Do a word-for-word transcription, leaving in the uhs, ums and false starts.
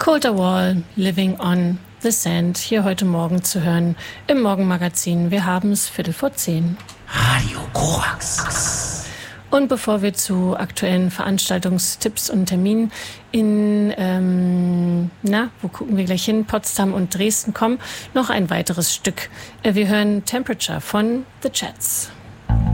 Colter Wall, Living on the Sand, hier heute Morgen zu hören im Morgenmagazin. Wir haben es Viertel vor zehn. Radio Korax. Und bevor wir zu aktuellen Veranstaltungstipps und Terminen in, ähm, na, wo gucken wir gleich hin, Potsdam und Dresden kommen, noch ein weiteres Stück. Wir hören Temperature von The Jets.